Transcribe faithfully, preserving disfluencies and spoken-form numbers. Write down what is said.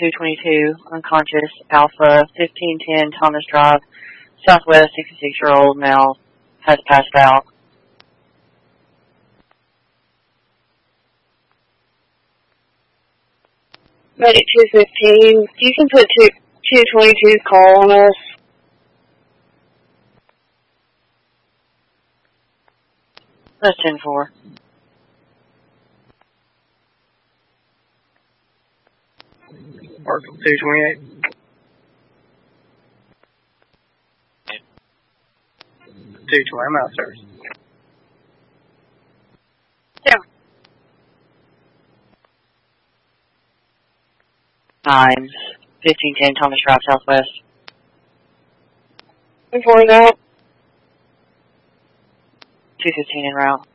two twenty-two, unconscious, Alpha, fifteen ten Thomas Drive, Southwest, sixty-six-year-old male, has passed out. Medic two fifteen, you can put two twenty-two's call on us. That's ten four. Article two twenty-eight. two twenty, I'm out, sir. Yeah. Times, fifteen ten Thomas Drive, Southwest. Before that. two fifteen en route.